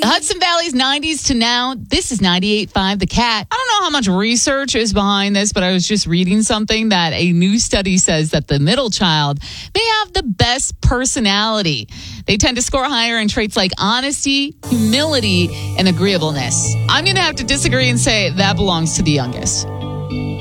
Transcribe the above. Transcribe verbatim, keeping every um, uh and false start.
Hudson Valley's nineties to now. This is ninety-eight point five The Cat. I don't know how much research is behind this, but I was just reading something that a new study says that the middle child may have the best personality. They tend to score higher in traits like honesty, humility, and agreeableness. I'm going to have to disagree and say that belongs to the youngest.